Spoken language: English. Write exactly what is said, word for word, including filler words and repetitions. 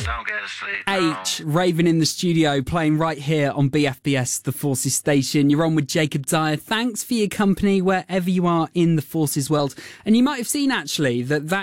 Don't get asleep. H, Raven in the studio, playing right here on B F B S, the Forces station. You're on with Jacob Dyer. Thanks for your company wherever you are in the Forces world. And you might have seen, actually, that that